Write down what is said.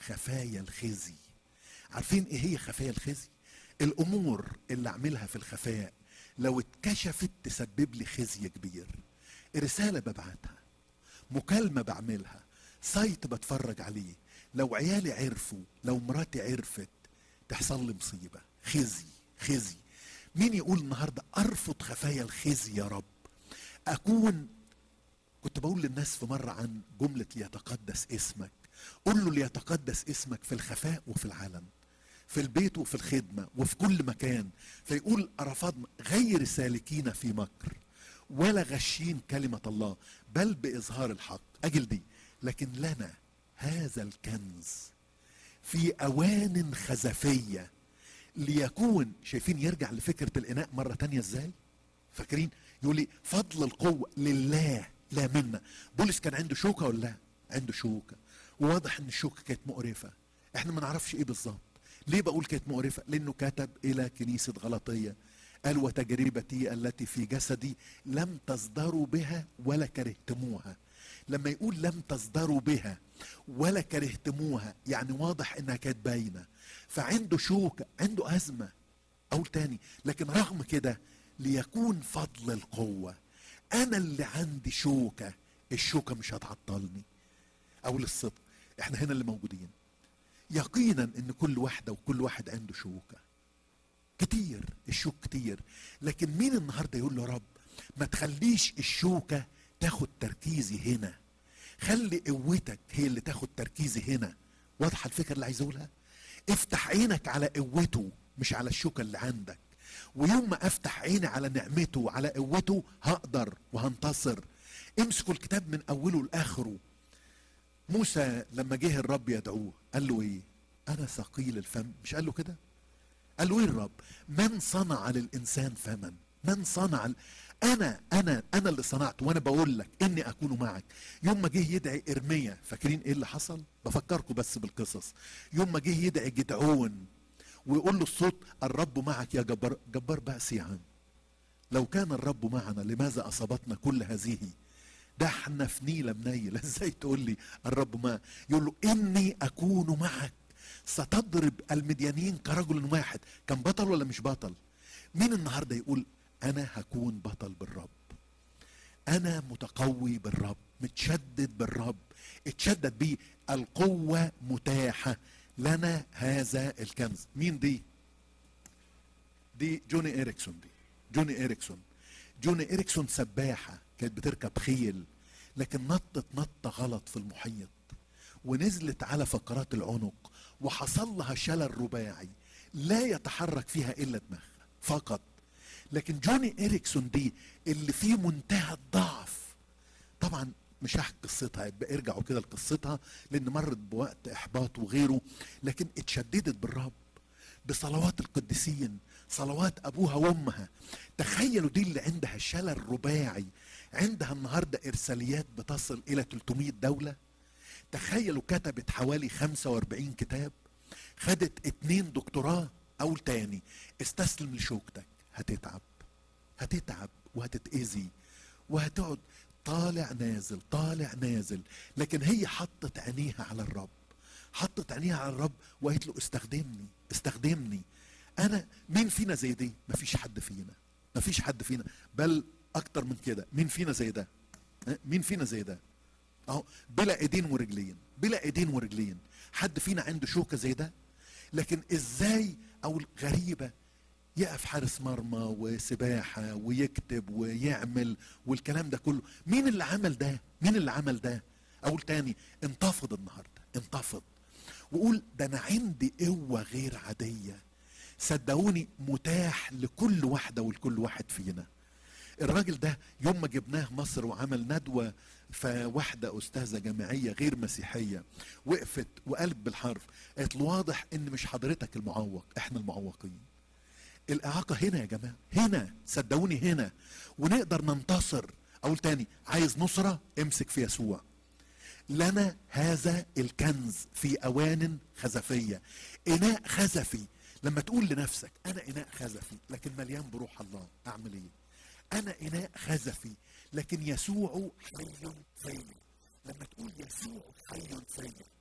خفايا الخزي. عارفين ايه هي خفايا الخزي؟ الامور اللي اعملها في الخفاء لو اتكشفت تسبب لي خزي كبير. رسالة ببعتها، مكالمة بعملها، سايت بتفرج عليه، لو عيالي عرفوا، لو مراتي عرفت، تحصل لي مصيبة. خزي خزي. مين يقول النهاردة ارفض خفايا الخزي يا رب؟ كنت بقول للناس في مرة عن جملة ليتقدس اسمك. قل له ليتقدس اسمك في الخفاء وفي العلن، في البيت وفي الخدمة وفي كل مكان. فيقول رفضنا غير سالكين في مكر ولا غشين كلمة الله بل بإظهار الحق. أجل دي، لكن لنا هذا الكنز في أوان خزفية ليكون. شايفين يرجع لفكرة الإناء مرة تانية ازاي؟ فاكرين؟ يقول لي فضل القوة لله لا منا. بولس كان عنده شوكة ولا لا؟ عنده شوكة، وواضح ان الشوكة كانت مقرفة. احنا ما نعرفش ايه بالظبط. ليه بقول كانت مقرفة؟ لانه كتب الى كنيسة غلطية قال وتجربتي التي في جسدي لم تصدروا بها ولا كرهتموها. لما يقول لم تصدروا بها ولا كرهتموها يعني واضح انها كانت باينة. فعنده شوكة، عنده أزمة. أقول تاني، لكن رغم كده ليكون فضل القوة. أنا اللي عندي شوكة، الشوكة مش هتعطلني. أقول الصدق، احنا هنا اللي موجودين يقينا ان كل واحدة وكل واحد عنده شوكة كتير، الشوك كتير. لكن مين النهاردة يقول له رب ما تخليش الشوكة تاخد تركيزي هنا، خلي قوتك هي اللي تاخد تركيزي هنا. واضحة الفكرة اللي عايز اقولها؟ افتح عينك على قوته مش على الشوكة اللي عندك. ويوم ما افتح عيني على نعمته وعلى قوته هقدر وهنتصر. امسكوا الكتاب من اوله لاخره. موسى لما جه الرب يدعوه قال له ايه؟ انا ثقيل الفم، مش قال له كده؟ قال له ايه الرب؟ من صنع للانسان فما؟ من صنع انا اللي صنعت، وانا بقول لك اني اكون معك. يوم ما جه يدعي ارميا، فاكرين ايه اللي حصل؟ بفكركم بس بالقصص. يوم ما جه يدعي جدعون ويقول له الصوت الرب معك يا جبار. جبار بأس يا عم، لو كان الرب معنا لماذا اصابتنا كل هذه؟ ده احنا في نيلة منيل، ازاي تقول لي الرب معك؟ يقول له اني اكون معك ستضرب المديانين كرجل واحد. كان بطل ولا مش بطل؟ مين النهارده يقول انا هكون بطل بالرب، انا متقوي بالرب، متشدد بالرب، اتشدد بيه، القوة متاحة لنا هذا الكنز. مين دي؟ دي جوني إريكسون. جوني إريكسون سباحة كانت بتركب خيل، لكن نطت نطة غلط في المحيط ونزلت على فقرات العنق وحصل لها شلل رباعي لا يتحرك فيها إلا دماغها فقط. لكن جوني إريكسون دي اللي فيه منتهى الضعف، طبعا مش هحكي قصتها، يبقى ارجعوا كده لقصتها لان مرت بوقت احباط وغيره، لكن اتشددت بالرب بصلوات القديسين، صلوات ابوها وامها. تخيلوا دي اللي عندها الشلل رباعي، عندها النهارده ارساليات بتصل الى 300 دولة. تخيلوا كتبت حوالي 45 كتاب، خدت 2 دكتوراه. اقول تاني، استسلم لشوكتك، هتتعب وهتتأذي وهتقعد طالع نازل طالع نازل. لكن هي حطت عينيها على الرب وقالت له استخدمني. انا مين فينا زي دي؟ مفيش حد فينا بل اكتر من كده. مين فينا زي ده؟ اهو بلا ايدين ورجلين. حد فينا عنده شوكة زي ده؟ لكن ازاي؟ او غريبة، يقف حارس مرمى وسباحة ويكتب ويعمل والكلام ده كله. مين اللي عمل ده؟ اقول تاني، انتفض النهاردة، انتفض وقول ده انا عندي قوة غير عادية. صدقوني متاح لكل واحدة ولكل واحد فينا. الراجل ده يوم ما جبناه مصر وعمل ندوة، فواحدة أستاذة جامعية غير مسيحية وقفت وقالت بالحرف، قالت له واضح ان مش حضرتك المعوق، احنا المعوقين. الإعاقة هنا يا جماعة، هنا صدقوني هنا، ونقدر ننتصر. أقول تاني، عايز نصرة؟ امسك في يسوع. لنا هذا الكنز في أوان خزفية، إناء خزفي. لما تقول لنفسك أنا إناء خزفي لكن مليان بروح الله، أعمل إيه؟ أنا إناء خزفي لكن يسوع حي فيا. لما تقول يسوع حي فيا